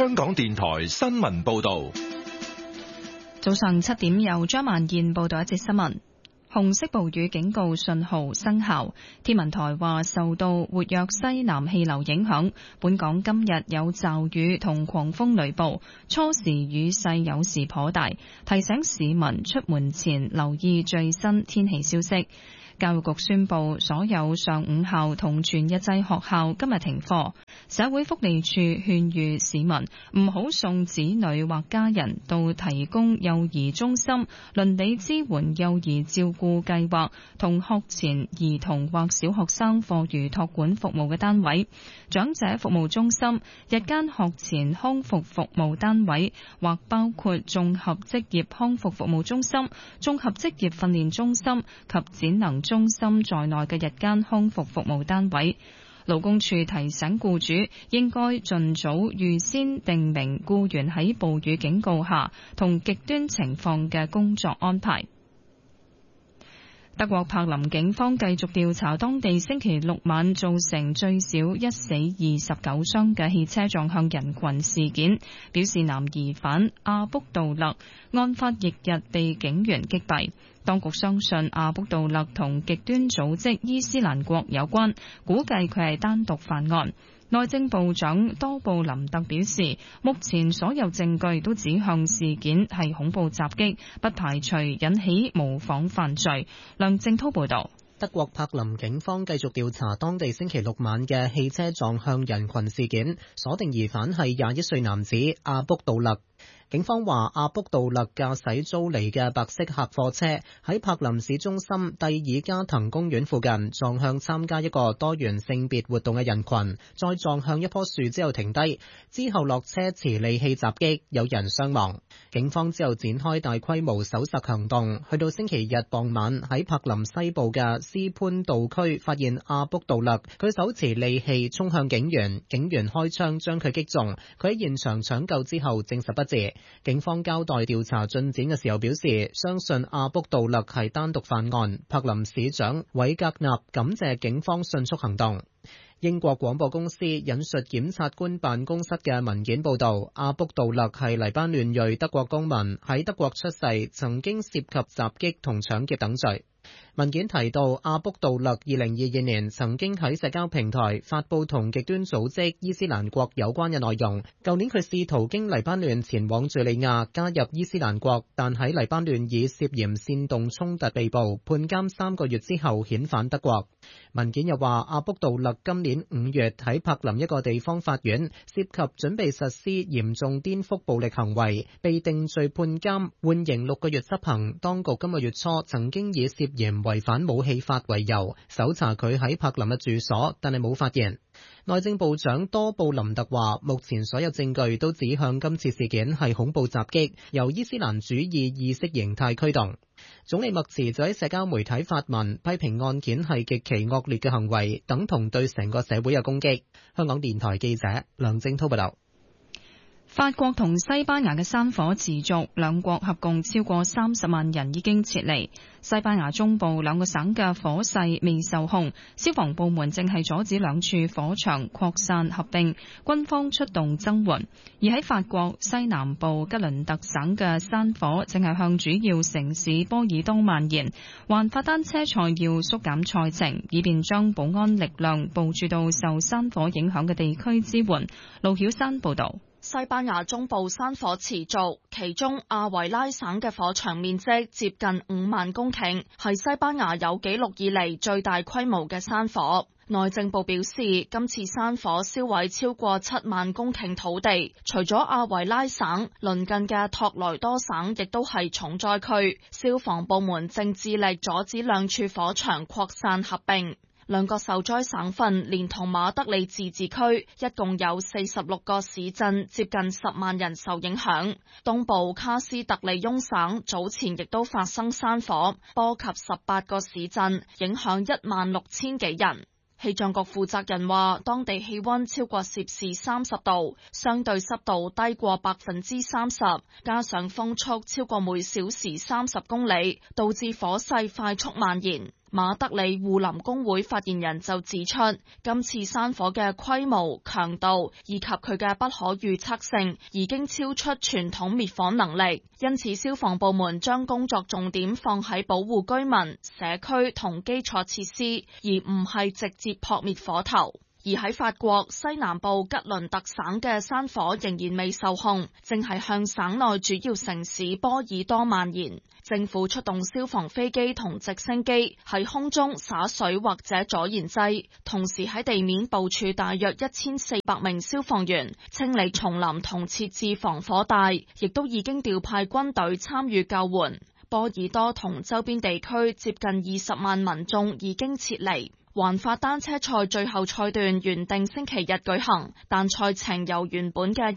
香港電台新聞報道。 早上7點由張萬燕報道一節新聞。紅色暴雨警告信號生效，天文台話受到活躍西南氣流影響，本港今日有驟雨同狂風雷暴，初時雨勢有時頗大，提醒市民出門前留意最新天氣消息。教育局宣布，所有上午校同全日制學校今日停課。社會福利署勸喻市民唔好送子女或家人到提供幼兒中心、鄰里支援幼兒照顧計劃同學前兒童或小學生課餘託管服務嘅單位、長者服務中心、日間學前康復服務單位或包括綜合職業康復服務中心、綜合職業訓練中心及展能中心在內嘅日間康復服務單位。勞工處提醒僱主應該盡早預先訂明僱員喺暴雨警告下同極端情況嘅工作安排。德國柏林警方繼續調查當地星期六晚造成最少1死29傷嘅汽車撞向人群事件，表示男疑犯阿卜杜勒案發翌日被警員擊斃。當局相信阿卜杜勒同極端組織伊斯蘭國有關，估計佢係單獨犯案。內政部長多布林特表示，目前所有證據都指向事件係恐怖襲擊，不排除引起模仿犯罪。梁正濤報道。 德國柏林警方繼續調查當地星期六晚嘅汽車撞向人群事件，鎖定疑犯係21歲男子阿卜杜勒。警方話，阿卜杜勒駕駛租嚟嘅白色客貨車喺柏林市中心蒂爾加滕公園附近撞向參加一個多元性別活動嘅人群，再撞向一棵樹之後停低，之後落車持利器襲擊，有人傷亡。警方之後展開大規模搜索行動，去到星期日傍晚喺柏林西部嘅斯潘道區發現阿卜杜勒，佢手持利器衝向警員，警員開槍將佢擊中，佢喺現場搶救之後證實不治。警方交代調查進展嘅時候表示，相信阿卜杜勒係單獨犯案。柏林市長韋格納感謝警方迅速行動。英國廣播公司引述檢察官辦公室嘅文件報道，阿卜杜勒係黎巴嫩裔德國公民，喺德國出世，曾經涉及襲擊同搶劫等罪。文件提到，阿卜杜勒2022年曾經喺社交平台發布同極端組織伊斯蘭國有關嘅內容。舊年佢試圖經黎巴嫩前往敘利亞加入伊斯蘭國，但喺黎巴嫩以涉嫌煽動衝突被捕，判監3個月之後遣返德國。文件又話，阿卜杜勒今年5月喺柏林一個地方法院涉及準備實施嚴重顛覆暴力行為，被定罪判監，緩刑6個月執行。當局今個月初曾經以涉嫌違反武器法為由搜查佢喺柏林嘅住所，但係冇發現。內政部長多布林特話，目前所有證據都指向今次事件係恐怖襲擊，由伊斯蘭主義意識形態驅動。總理默茨就喺社交媒體發文批評案件係極其惡劣嘅行為，等同對成個社會嘅攻擊。香港電台記者梁正濤報道。 法國同西班牙嘅山火持續，兩國合共超過30萬人已經撤離。西班牙中部兩個省嘅火勢未受控，消防部門正係阻止兩處火場擴散合併，軍方出動增援。而喺法國西南部吉倫特省嘅山火正係向主要城市波爾多蔓延，環法單車賽要縮減賽程，以便將保安力量部署到受山火影響嘅地區支援。盧曉山報導。 西班牙中部山火持續，其中阿維拉省嘅火場面積接近5萬公頃，係西班牙有紀錄以嚟最大規模嘅山火。內政部表示，今次山火燒毀超過7萬公頃土地，除咗阿維拉省，鄰近嘅托萊多省亦都係重災區。消防部門正致力阻止兩處火場擴散合併。兩個受災省份連同馬德里自治區，一共有46個市鎮，接近10萬人受影響。東部卡斯特利翁省早前亦都發生山火，波及18個市鎮，影響16000幾人。氣象局負責人話，當地氣溫超過攝氏30度，相對濕度低過30%，加上風速超過每小時30公里，導致火勢快速蔓延。 馬德里護林工會發言人就指出，今次山火嘅規模、強度以及佢嘅不可預測性已經超出傳統滅火能力，因此消防部門將工作重點放喺保護居民、社區同基礎設施，而唔係直接撲滅火頭。而喺法國西南部吉倫特省嘅山火仍然未受控，正係向省內主要城市波爾多蔓延。政府出動消防飛機同直升機喺空中灑水或者阻燃劑，同時喺地面部署大約1400名消防員清理叢林同設置防火帶，亦都已經調派軍隊參與救援。波爾多同周邊地區接近20萬民眾已經撤離。環法單車賽最後賽段原定星期日舉行，但賽程由原本嘅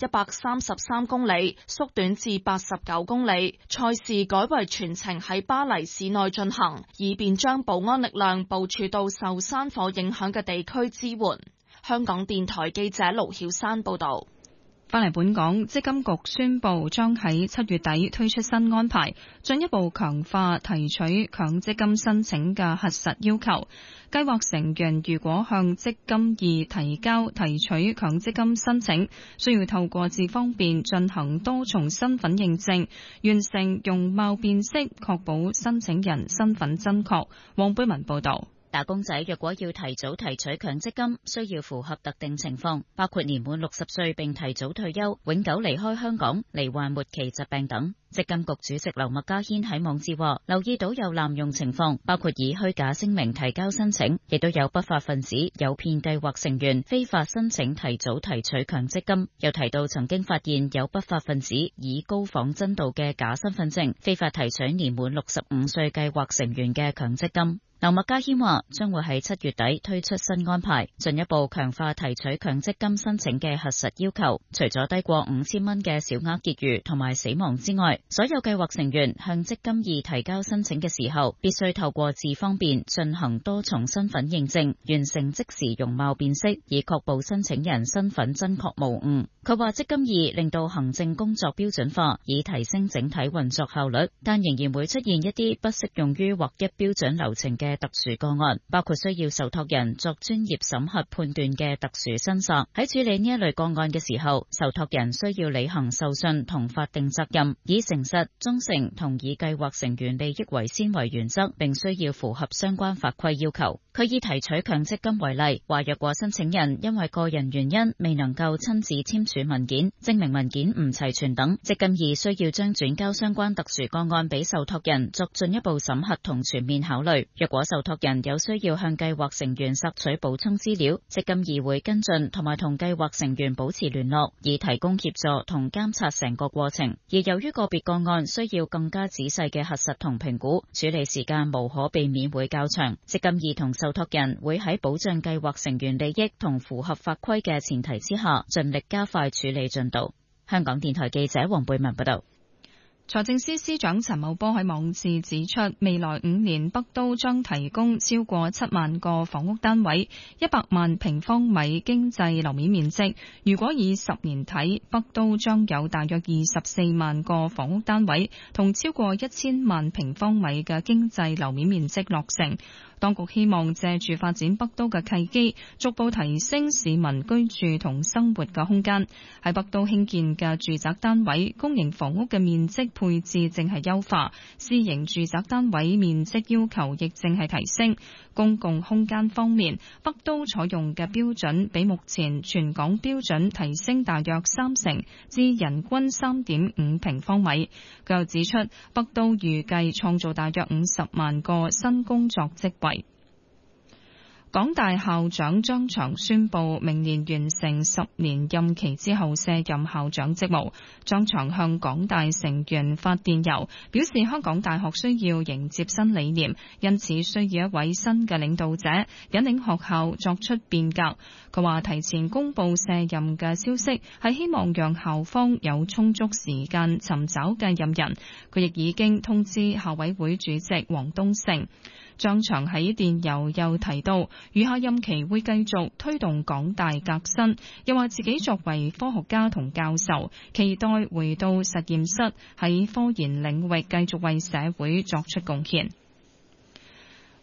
133公里縮短至89公里，賽事改為全程喺巴黎市內進行，以便將保安力量部署到受山火影響嘅地區支援。香港電台記者盧曉珊報道。 返嚟本港，積金局宣布將喺7月底推出新安排，進一步強化提取強積金申請嘅核實要求。計劃成員如果向積金易提交提取強積金申請，需要透過智方便進行多重身份認證，完成容貌辨識，確保申請人身份真確。黃貝文報道。 打工仔若果要提早提取強積金，需要符合特定情況，包括年滿60歲並提早退休、永久離開香港、罹患末期疾病等。積金局主席劉麥嘉軒喺網誌話，留意到有濫用情況，包括以虛假聲明提交申請，亦都有不法分子誘騙計劃成員非法申請提早提取強積金。又提到曾經發現有不法分子以高仿真度嘅假身份證，非法提取年滿65歲計劃成員嘅強積金。劉麥嘉軒話，將會喺7月底推出新安排，進一步強化提取強積金申請嘅核實要求。除咗低過5000蚊嘅小額結餘同埋死亡之外，所有計劃成員向積金易提交申請嘅時候，必須透過智方便進行多重身份認證，完成即時容貌辨識，以確保申請人身份真確無誤。佢話積金易令到行政工作標準化，以提升整體運作效率，但仍然會出現一啲不適用於劃一標準流程嘅特殊個案，包括需要受託人作專業審核判斷嘅特殊申索。喺處理呢一類個案嘅時候，受託人需要履行受信同法定責任，以誠實、忠誠同以計劃成員利益為先為原則，並需要符合相關法規要求。佢以提取強積金為例，話若果申請人因為個人原因未能夠親自簽署文件、證明文件唔齊全等，積金易需要將轉交相關特殊個案俾受託人作進一步審核同全面考慮。若果受託人有需要向計劃成員索取補充資料，積金易會跟進同埋同計劃成員保持聯絡，以提供協助同監察成個過程。而由於個別個案需要更加仔細嘅核實同評估，處理時間無可避免會較長。積金易同受託人會喺保障計劃成員利益同符合法規嘅前提之下，盡力加快處理進度。香港電台記者黃貝文報道。 財政司司長陳茂波喺網誌指出，未來5年北都將提供超過7萬個房屋單位，100萬平方米經濟樓面面積。如果以10年睇，北都將有大約24萬個房屋單位，同超過1000萬平方米嘅經濟樓面面積落成。當局希望借住發展北都嘅契機，逐步提升市民居住同生活嘅空間。喺北都興建嘅住宅單位，公營房屋嘅面積配置正係優化，私營住宅單位面積要求亦正係提升。公共空間方面，北都採用嘅標準比目前全港標準提升大約30%，至人均3.5平方米。佢又指出，北都預計創造大約50萬個新工作職位。港大校長張翔宣布，明年完成10年任期之後卸任校長職務。張翔向港大成員發電郵，表示香港大學需要迎接新理念，因此需要一位新嘅領導者引領學校作出變革。佢話提前公布卸任嘅消息，係希望讓校方有充足時間尋找繼任人。佢亦已經通知校委會主席黃東勝。張翔喺電郵又提到，餘下任期會繼續推動港大革新，又話自己作為科學家同教授，期待回到實驗室，喺科研領域繼續為社會作出貢獻。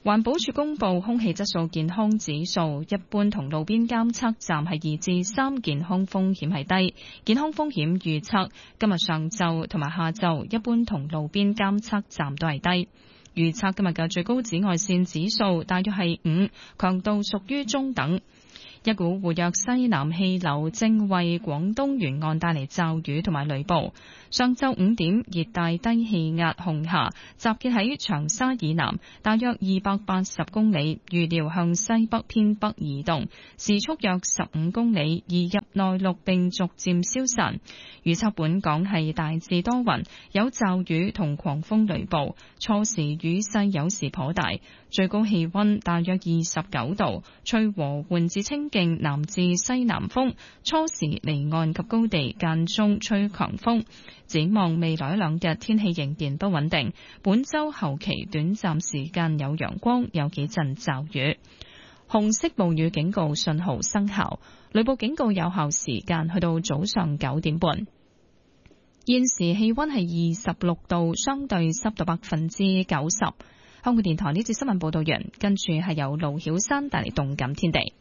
環保署公布空氣質素健康指數，一般同路邊監測站係2至3，健康風險係低。健康風險預測今日上晝同埋下晝，一般同路邊監測站都係低。預測今日嘅最高紫外線指數大約係5，強度屬於中等。一股活躍西南氣流正為廣東沿岸帶嚟驟雨同埋雷暴。上晝5點，熱帶低氣壓紅霞集結喺長沙以南大約280公里，預料向西北偏北移動，時速約15公里，移入內陸並逐漸消散。預測本港係大致多雲，有驟雨同狂風雷暴，初時雨勢有時頗大，最高氣溫大約29度，吹和緩至清勁南至西南風，初時離岸及高地間中吹強風。展望未來2日天氣仍然不穩定，本週後期短暫時間有陽光，有幾陣驟雨。紅色暴雨警告信號生效，雷暴警告有效時間去到早上9點半。現時氣溫係26度，相對濕度90%。香港電台呢節新聞報道完，跟住係由盧曉山帶嚟動感天地。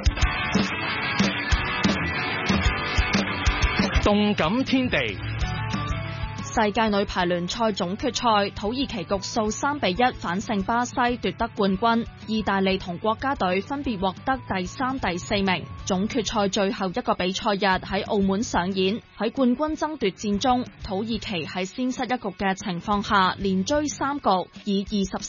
動感天地。 世界女排聯賽總決賽，土耳其局數3-1反勝巴西奪得冠軍，意大利同國家隊分別獲得第3、第4名。總決賽最後一個比賽日喺澳門上演，喺冠軍爭奪戰中，土耳其喺先失一局嘅情況下，連追3局，以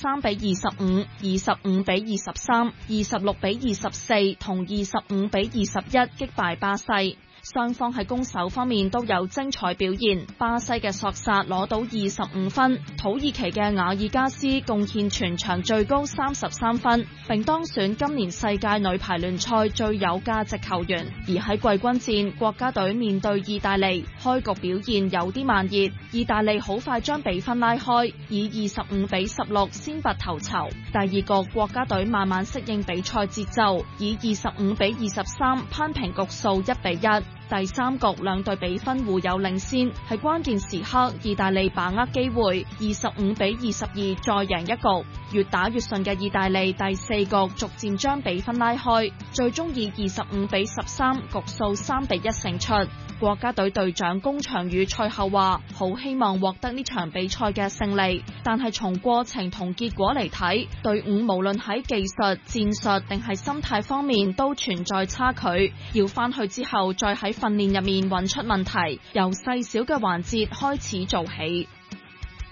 23-25、25-23、26-24同25-21擊敗巴西。雙方喺攻守方面都有精彩表現，巴西嘅索薩攞到25分，土耳其嘅瓦爾加斯貢獻全場最高33分，並當選今年世界女排聯賽最有價值球員。而喺季軍戰，國家隊面對意大利，開局表現有啲慢熱，意大利好快將比分拉開，以25-16先拔頭籌。第二局國家隊慢慢適應比賽節奏，以25-23攀平局數1-1。第三局兩隊比分互有領先，喺關鍵時刻，意大利把握機會25-22再贏一局。越打越順嘅意大利第四局逐漸將比分拉開，最終以25-13局數3-1勝出。國家隊隊長龔翔宇賽後話：好希望獲得呢場比賽嘅勝利，但係從過程同結果嚟睇，隊伍無論喺技術、戰術定係心態方面都存在差距，要翻去之後再喺訓練入面揾出問題，由細小嘅環節開始做起。